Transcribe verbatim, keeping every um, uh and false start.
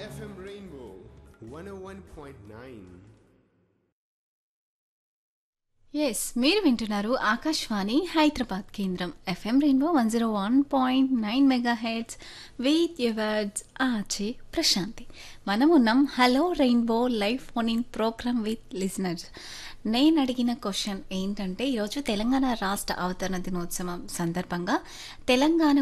F M Rainbow one ఓ one point nine. Yes మీరు వింటున్నారు ఆకాశవాణి హైదరాబాద్ కేంద్రం FM rainbow one zero one point nine mega heads with yours ఆచే Prashanti. మనం ఉన్నాం hello rainbow live phone in programme with listeners. నేను అడిగిన question ఏంటంటే ఈరోజు తెలంగాణ రాష్ట్ర అవతరణ దినోత్సవం సందర్భంగా తెలంగాణ